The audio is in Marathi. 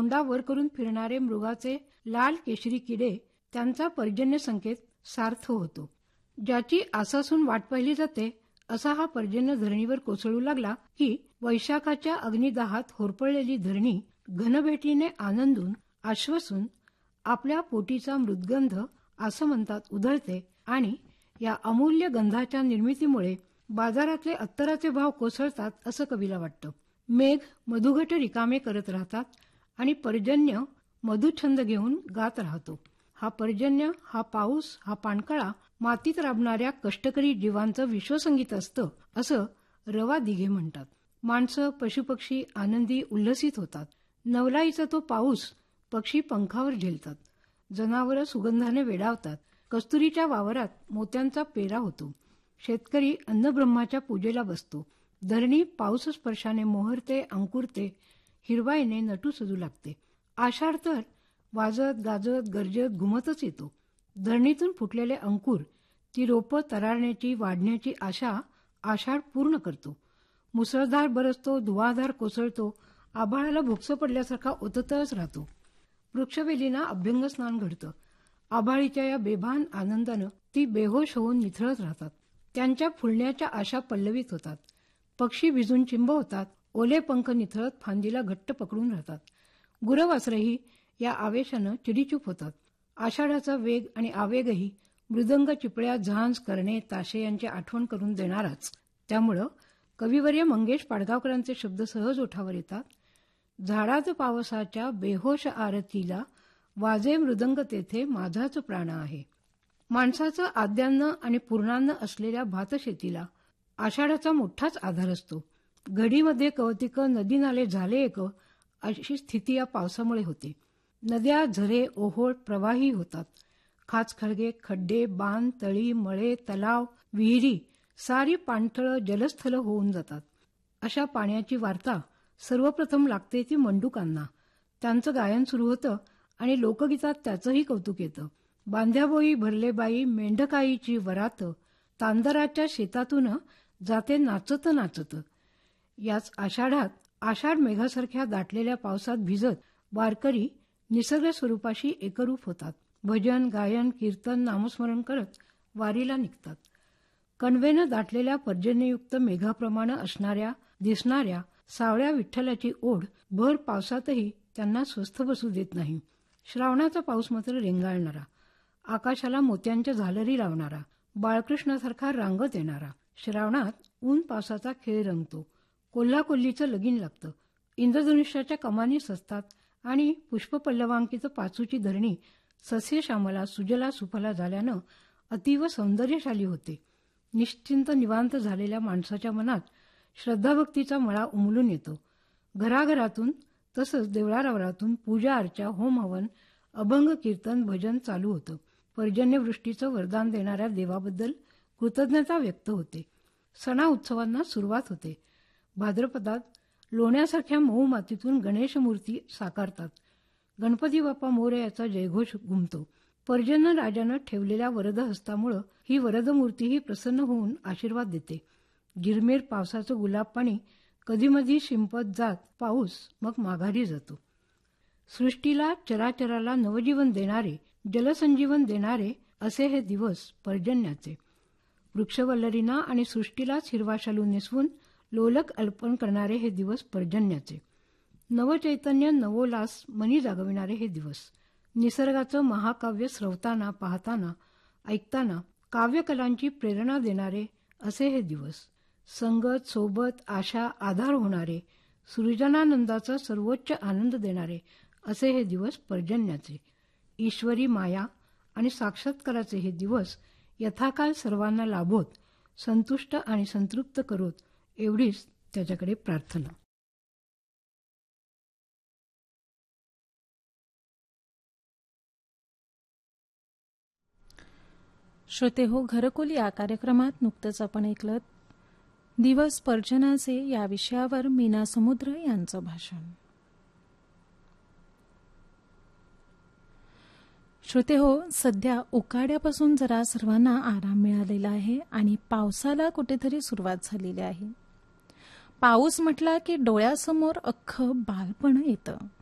तोंडा वर करून फिरणारे मृगाचे लाल केशरी किडे त्यांचा पर्जन्य संकेत सार्थ होतो. ज्याची आसासून वाट पाहिली जाते असा हा पर्जन्य धरणीवर कोसळू लागला की वैशाखाच्या अग्निदाहात होरपळलेली धरणी घनभेटीने आनंदून आश्वसून आपल्या पोटीचा मृदगंध असं म्हणतात उधळते आणि या अमूल्य गंधाच्या निर्मितीमुळे बाजारातले अत्तराचे भाव कोसळतात असं कवीला वाटतं. मेघ मधुघट रिकामे करत राहतात आणि पर्जन्य मधुछंद घेऊन गात राहतो. हा पर्जन्य, हा पाऊस, हा पाणकळा मातीत राबणाऱ्या कष्टकरी जीवांचं विश्वसंगीत असतं असं रवा दिघे म्हणतात. माणसं पशुपक्षी आनंदी उल्हसित होतात. नवलाईचा तो पाऊस पक्षी पंखावर झेलतात. जनावरं सुगंधाने वेडावतात. कस्तुरीच्या वावरात मोत्यांचा पेरा होतो. शेतकरी अन्नब्रह्माच्या पूजेला बसतो. धरणी पाऊस स्पर्शाने मोहरते, अंकुरते, हिरवाईने नटू सजू लागते. आषाढ तर वाजत गाजत गर्जत घुमतच येतो. धरणीतून फुटलेले अंकुर ती रोपं तरारण्याची वाढण्याची आशा आषाढ पूर्ण करतो. मुसळधार बरसतो, धुवाधार कोसळतो, आभाळाला भुकसं पडल्यासारखा ओततच राहतो. वृक्षवेलींना अभ्यंग स्नान घडतं. आभाळीच्या या बेभान आनंदानं ती बेहोश होऊन निथळत राहतात. त्यांच्या फुलण्याच्या आशा पल्लवित होतात. पक्षी भिजून चिंब होतात. ओले पंख निथळत फांदीला घट्ट पकडून राहतात. गुरवासरही या आवेशानं चिडीचूप होतात. आषाढाचा वेग आणि आवेगही मृदंग, चिपळ्या, झांज, करणे, ताशे यांची आठवण करून देणाराच. त्यामुळं कविवर्य मंगेश पाडगावकरांचे शब्द सहज ओठावर येतात. झाडाच पावसाच्या बेहोश आरतीला वाजे मृदंग तेथे माझाच प्राण आहे. माणसाचं आद्यान्न आणि पूर्णान्न असलेल्या भातशेतीला आषाढाचा मोठाच आधार असतो. घडीमध्ये कवतिक, नदी नाले झाले एक अशी स्थिती या पावसामुळे होते. नद्या, झरे, ओहोळ प्रवाही होतात. खाचखळगे, खड्डे, बांध, तळी, मळे, तलाव, विहिरी सारी पाणथळ जलस्थल होऊन जातात. अशा पाण्याची वार्ता सर्वप्रथम लागते ती मंडूकांना. त्यांचं गायन सुरू होतं आणि लोकगीतात त्याचंही कौतुक येतं. बांध्याबोई भरले बाई, मेंढकाईची वरात, तांदराच्या शेतातून जाते नाचत नाचत. याच आषाढात आषाढ मेघासारख्या दाटलेल्या पावसात भिजत वारकरी निसर्ग स्वरूपाशी एकरूप होतात. भजन, गायन, कीर्तन, नामस्मरण करत वारीला निघतात. कणवेनं दाटलेल्या पर्जन्ययुक्त मेघाप्रमाणे असणाऱ्या दिसणाऱ्या सावळ्या विठ्ठलाची ओढ भर पावसातही त्यांना स्वस्थ बसू देत नाही. श्रावणाचा पाऊस मात्र रेंगाळणारा, आकाशाला मोत्यांच्या झालरी लावणारा, बाळकृष्णासारखा रांगत येणारा. श्रावणात ऊन पावसाचा खेळ रंगतो. कोल्हाकोल्लीचं लगीन लागतं. इंद्रधनुष्याच्या कमानी सजतात आणि पुष्पपल्लवांकित पाचूची धरणी सस्यश्यामला सुजला सुफला झाल्यानं अतीव सौंदर्यशाली होते. निश्चिंत निवांत झालेल्या माणसाच्या मनात श्रद्धाभक्तीचा मळा उमलून येतो. घराघरातून तसंच देवळारावरातून पूजा अर्चा, होम हवन, अभंग, कीर्तन, भजन चालू होतं. पर्जन्यवृष्टीचं वरदान देणाऱ्या देवाबद्दल कृतज्ञता व्यक्त होते. सणा उत्सवांना सुरुवात होते. भाद्रपदात लोण्यासारख्या मऊ मातीतून गणेश मूर्ती साकारतात. गणपती बाप्पा मोरया याचा जयघोष घुमतो. पर्जन्य राजानं ठेवलेल्या वरद हस्तामुळं ही वरदमूर्तीही प्रसन्न होऊन आशीर्वाद देते. झिरमीर पावसाचं गुलाब पाणी कधीमधी शिंपत जात पाऊस मग माघारी जातो. सृष्टीला चराचराला नवजीवन देणारे, जलसंजीवन देणारे असे हे दिवस पर्जन्याचे. वृक्षवल्लरींना आणि सृष्टीलाच हिरवा शालू नेसवून लोलक अर्पण करणारे हे दिवस पर्जन्याचे. नवचैतन्य, नवोल्लास मनी जागविणारे हे दिवस. निसर्गाचं महाकाव्य श्रवताना, पाहताना, ऐकताना काव्यकलांची प्रेरणा देणारे असे हे दिवस. संगत, सोबत, आशा, आधार होणारे, सृजनानंदाचा सर्वोच्च आनंद देणारे असे हे दिवस पर्जन्याचे. ईश्वरी माया आणि साक्षात्काराचे हे दिवस यथाकाल सर्वांना लाभोत, संतुष्ट आणि संतृप्त करोत, एवढीच त्याच्याकडे प्रार्थना. श्रोते हो, घरकुल या कार्यक्रमात नुकतंच आपण ऐकलं दिवस पर्जनाचे या विषयावर मीना समुद्र यांचं भाषण. श्रोते हो, सध्या उकाड्यापासून जरा सर्वांना आराम मिळालेला आहे आणि पावसाला कुठेतरी सुरुवात झालेली आहे. पाऊस म्हटला की डोळ्यासमोर अख्खं बालपण येतं.